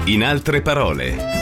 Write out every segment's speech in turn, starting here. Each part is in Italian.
In altre parole.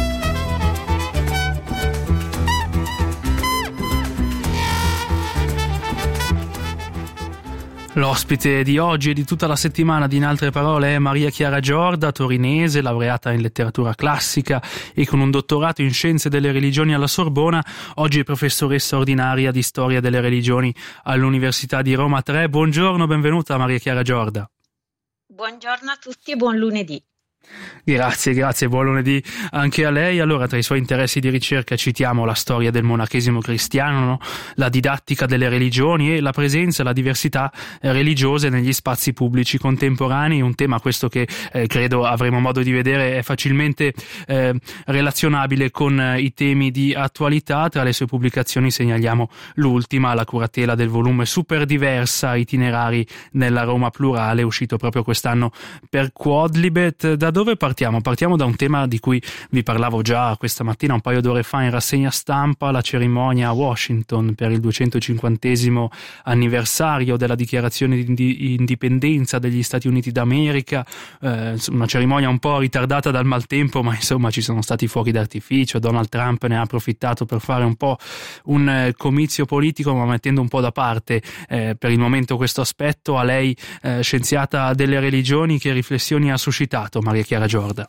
L'ospite di oggi e di tutta la settimana di In altre parole è Maria Chiara Giorda, torinese, laureata in letteratura classica e con un dottorato in scienze delle religioni alla Sorbona, oggi è professoressa ordinaria di storia delle religioni all'Università di Roma 3. Buongiorno, benvenuta Maria Chiara Giorda. Buongiorno a tutti e buon lunedì. Grazie, buon lunedì anche a lei. Allora, tra i suoi interessi di ricerca citiamo la storia del monachesimo cristiano, no? La didattica delle religioni e la presenza e la diversità religiose negli spazi pubblici contemporanei, un tema questo che credo avremo modo di vedere è facilmente relazionabile con i temi di attualità. Tra le sue pubblicazioni segnaliamo l'ultima, La curatela del volume Super Diversa, itinerari nella Roma plurale, uscito proprio quest'anno per Quodlibet. Da dove partiamo? Partiamo da un tema di cui vi parlavo già questa mattina, un paio d'ore fa in rassegna stampa, la cerimonia a Washington per il 250° anniversario della dichiarazione di indipendenza degli Stati Uniti d'America, una cerimonia un po' ritardata dal maltempo, ma insomma ci sono stati fuochi d'artificio. Donald Trump ne ha approfittato per fare un po' un comizio politico, ma mettendo un po' da parte per il momento questo aspetto. A lei, scienziata delle religioni, che riflessioni ha suscitato Maria Chiara Giorda?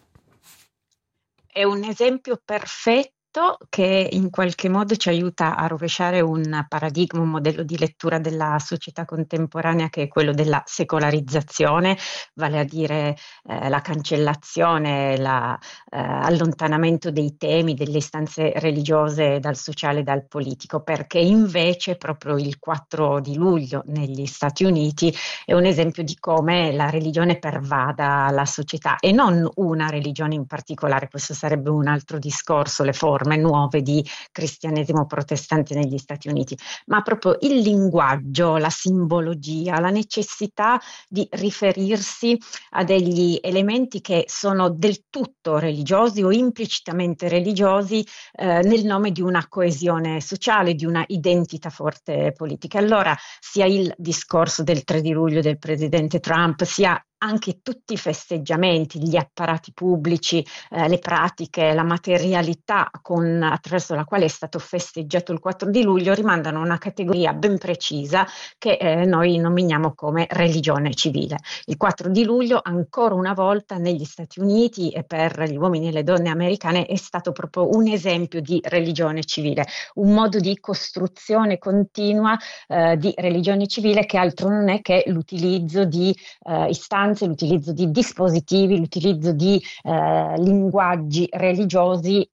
È un esempio perfetto che in qualche modo ci aiuta a rovesciare un paradigma, un modello di lettura della società contemporanea, che è quello della secolarizzazione, vale a dire la cancellazione, allontanamento dei temi, delle istanze religiose dal sociale e dal politico, perché invece proprio il 4 di luglio negli Stati Uniti è un esempio di come la religione pervada la società, e non una religione in particolare. Questo sarebbe un altro discorso, le forme nuove di cristianesimo protestante negli Stati Uniti, ma proprio il linguaggio, la simbologia, la necessità di riferirsi a degli elementi che sono del tutto religiosi o implicitamente religiosi nel nome di una coesione sociale, di una identità forte politica. Allora, sia il discorso del 3 di luglio del presidente Trump, sia anche tutti i festeggiamenti, gli apparati pubblici, le pratiche, la materialità attraverso la quale è stato festeggiato il 4 di luglio rimandano a una categoria ben precisa che noi nominiamo come religione civile. Il 4 di luglio, ancora una volta negli Stati Uniti e per gli uomini e le donne americane, è stato proprio un esempio di religione civile, un modo di costruzione continua di religione civile, che altro non è che l'utilizzo di istanze, l'utilizzo di dispositivi, l'utilizzo di linguaggi religiosi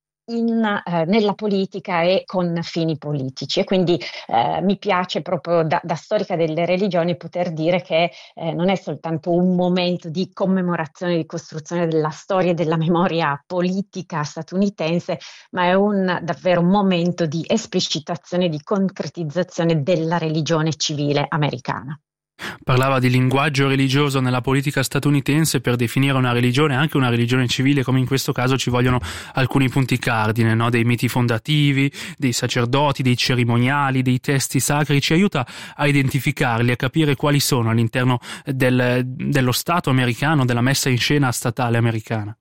nella politica e con fini politici. E quindi mi piace proprio da storica delle religioni poter dire che non è soltanto un momento di commemorazione, di costruzione della storia e della memoria politica statunitense, ma è davvero un momento di esplicitazione, di concretizzazione della religione civile americana. Parlava di linguaggio religioso nella politica statunitense. Per definire una religione, anche una religione civile come in questo caso, ci vogliono alcuni punti cardine, no? Dei miti fondativi, dei sacerdoti, dei cerimoniali, dei testi sacri. Ci aiuta a identificarli, a capire quali sono all'interno dello Stato americano, della messa in scena statale americana.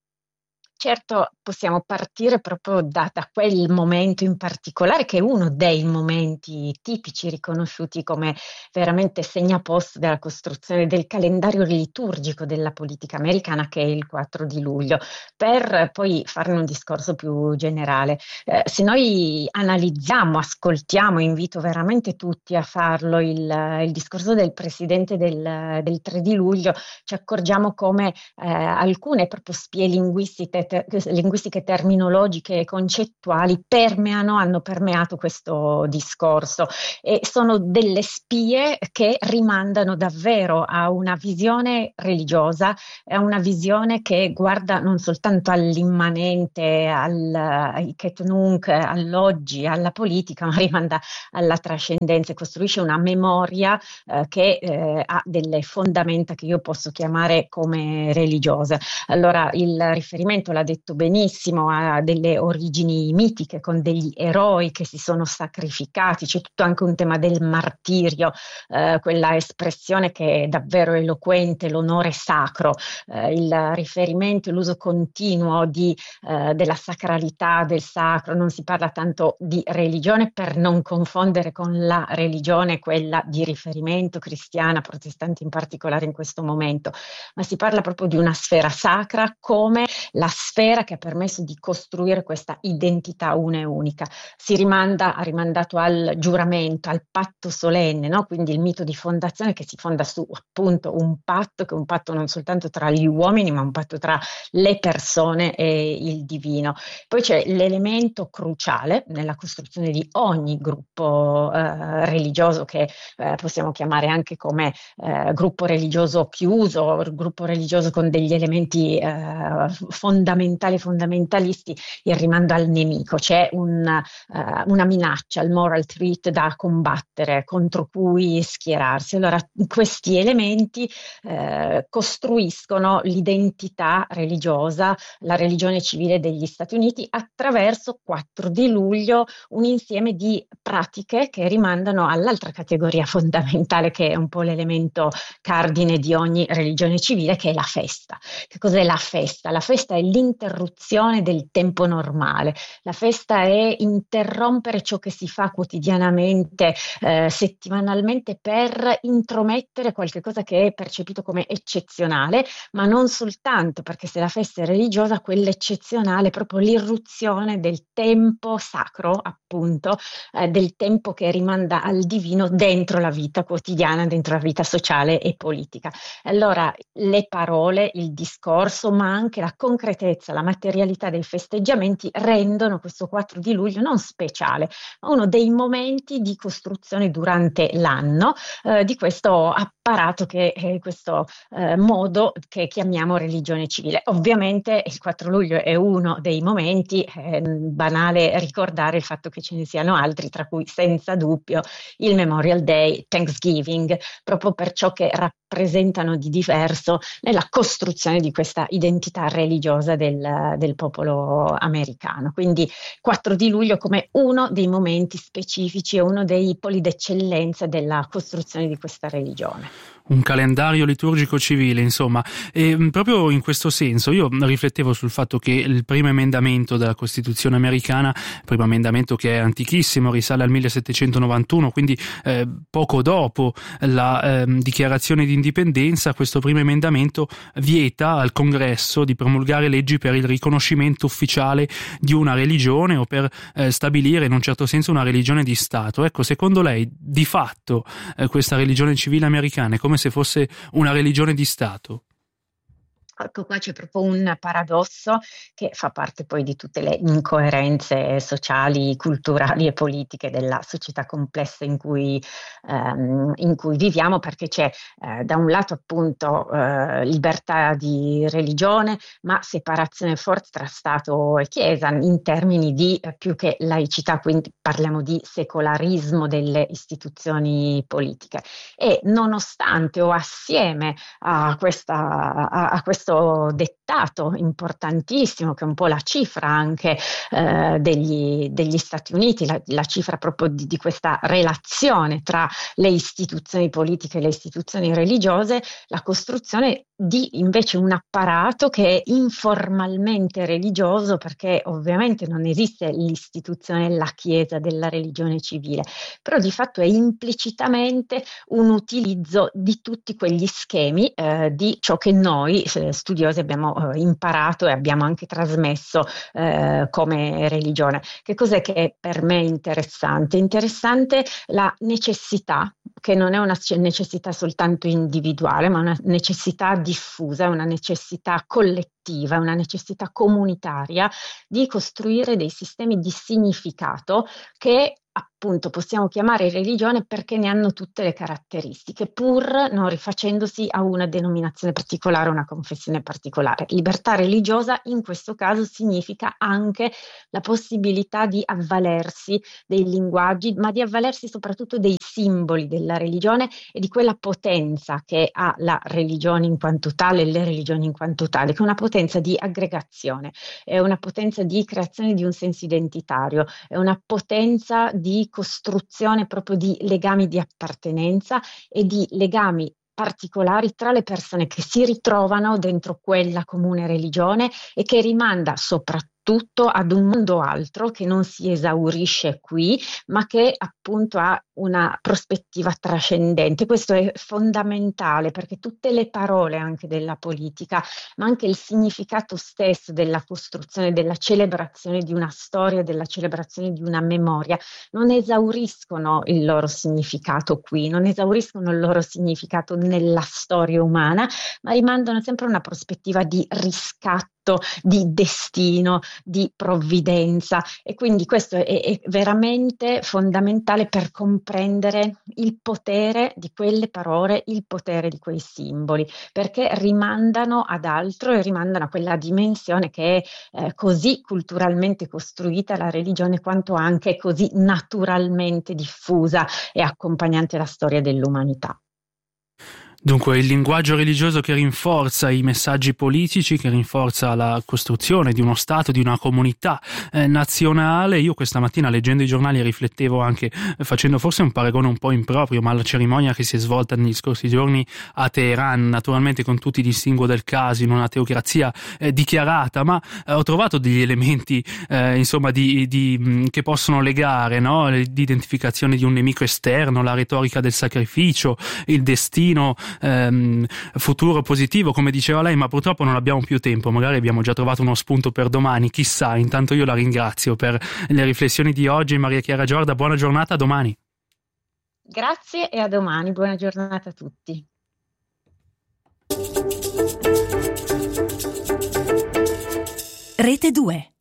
Certo, possiamo partire proprio da quel momento in particolare, che è uno dei momenti tipici riconosciuti come veramente segnaposto della costruzione del calendario liturgico della politica americana, che è il 4 di luglio, per poi farne un discorso più generale. Se noi analizziamo, ascoltiamo, invito veramente tutti a farlo, il discorso del presidente del 3 di luglio, ci accorgiamo come alcune proprio spie linguistiche terminologiche e concettuali hanno permeato questo discorso, e sono delle spie che rimandano davvero a una visione religiosa, a una visione che guarda non soltanto all'immanente, al Ket Nunc, all'oggi, alla politica, ma rimanda alla trascendenza e costruisce una memoria che ha delle fondamenta che io posso chiamare come religiose. Allora, il riferimento, l'ha detto benissimo benissimo, ha delle origini mitiche con degli eroi che si sono sacrificati, c'è tutto anche un tema del martirio, quella espressione che è davvero eloquente, l'onore sacro, il riferimento, l'uso continuo della sacralità, del sacro. Non si parla tanto di religione per non confondere con la religione, quella di riferimento cristiana, protestante in particolare in questo momento, ma si parla proprio di una sfera sacra come la sfera che ha permesso di costruire questa identità una e unica. Ha rimandato al giuramento, al patto solenne, no? Quindi il mito di fondazione che si fonda su appunto un patto, che è un patto non soltanto tra gli uomini, ma un patto tra le persone e il divino. Poi c'è l'elemento cruciale nella costruzione di ogni gruppo religioso, che possiamo chiamare anche come gruppo religioso chiuso, gruppo religioso con degli elementi fondamentalisti, il rimando al nemico. C'è una minaccia, il moral threat da combattere, contro cui schierarsi. Allora, questi elementi costruiscono l'identità religiosa, la religione civile degli Stati Uniti attraverso 4 di luglio, un insieme di pratiche che rimandano all'altra categoria fondamentale, che è un po' l'elemento cardine di ogni religione civile, che è la festa. Che cos'è la festa? La festa è l'interruzione del tempo normale. La festa è interrompere ciò che si fa quotidianamente, settimanalmente, per intromettere qualche cosa che è percepito come eccezionale, ma non soltanto, perché se la festa è religiosa, quell'eccezionale è proprio l'irruzione del tempo sacro, appunto, del tempo che rimanda al divino dentro la vita quotidiana, dentro la vita sociale e politica. Allora le parole, il discorso, ma anche la concretezza, la materialità dei festeggiamenti rendono questo 4 di luglio non speciale, ma uno dei momenti di costruzione durante l'anno di questo apparato, che è questo modo che chiamiamo religione civile. Ovviamente il 4 luglio è uno dei momenti, è banale ricordare il fatto che ce ne siano altri, tra cui senza dubbio il Memorial Day, Thanksgiving, proprio per ciò che rappresentano di diverso nella costruzione di questa identità religiosa del popolo americano. Quindi 4 di luglio come uno dei momenti specifici e uno dei poli d'eccellenza della costruzione di questa religione. Un calendario liturgico civile, insomma. E proprio in questo senso io riflettevo sul fatto che il primo emendamento della Costituzione americana, il primo emendamento che è antichissimo, risale al 1791, quindi poco dopo la dichiarazione di indipendenza, questo primo emendamento vieta al Congresso di promulgare leggi per il riconoscimento ufficiale di una religione o per stabilire in un certo senso una religione di Stato. Ecco, secondo lei, di fatto, questa religione civile americana è come se fosse una religione di Stato? Ecco, qua c'è proprio un paradosso che fa parte poi di tutte le incoerenze sociali, culturali e politiche della società complessa in cui viviamo, perché c'è da un lato appunto libertà di religione, ma separazione forte tra Stato e Chiesa in termini di più che laicità, quindi parliamo di secolarismo delle istituzioni politiche. E nonostante o assieme a questo dettato importantissimo, che è un po' la cifra anche degli Stati Uniti, la cifra proprio di questa relazione tra le istituzioni politiche e le istituzioni religiose, la costruzione di invece un apparato che è informalmente religioso, perché ovviamente non esiste l'istituzione, la Chiesa della religione civile, però di fatto è implicitamente un utilizzo di tutti quegli schemi di ciò che noi studiosi abbiamo imparato e abbiamo anche trasmesso come religione. Che cos'è che è per me interessante? Interessante la necessità, che non è una necessità soltanto individuale, ma una necessità diffusa, una necessità collettiva, una necessità comunitaria di costruire dei sistemi di significato che appunto possiamo chiamare religione perché ne hanno tutte le caratteristiche, pur non rifacendosi a una denominazione particolare, una confessione particolare. Libertà religiosa in questo caso significa anche la possibilità di avvalersi dei linguaggi, ma di avvalersi soprattutto dei simboli della religione e di quella potenza che ha la religione in quanto tale, le religioni in quanto tale, che è una potenza di aggregazione, è una potenza di creazione di un senso identitario, è una potenza di costruzione proprio di legami di appartenenza e di legami particolari tra le persone che si ritrovano dentro quella comune religione e che rimanda soprattutto ad un mondo altro che non si esaurisce qui, ma che appunto ha una prospettiva trascendente. Questo è fondamentale perché tutte le parole anche della politica, ma anche il significato stesso della costruzione, della celebrazione di una storia, della celebrazione di una memoria, non esauriscono il loro significato qui, non esauriscono il loro significato nella storia umana, ma rimandano sempre a una prospettiva di riscatto, di destino, di provvidenza, e quindi questo è veramente fondamentale per comprendere il potere di quelle parole, il potere di quei simboli, perché rimandano ad altro e rimandano a quella dimensione che è così culturalmente costruita la religione, quanto anche così naturalmente diffusa e accompagnante la storia dell'umanità. Dunque, il linguaggio religioso che rinforza i messaggi politici, che rinforza la costruzione di uno Stato, di una comunità nazionale. Io questa mattina, leggendo i giornali, riflettevo anche, facendo forse un paragone un po' improprio, ma la cerimonia che si è svolta negli scorsi giorni a Teheran, naturalmente con tutti i distinguo del caso, in una teocrazia dichiarata, ma ho trovato degli elementi insomma che possono legare, no? Di identificazione di un nemico esterno, la retorica del sacrificio, il destino futuro positivo, come diceva lei, ma purtroppo non abbiamo più tempo. Magari abbiamo già trovato uno spunto per domani, chissà. Intanto io la ringrazio per le riflessioni di oggi. Maria Chiara Giorda, buona giornata, a domani. Grazie e a domani, buona giornata a tutti. Rete 2.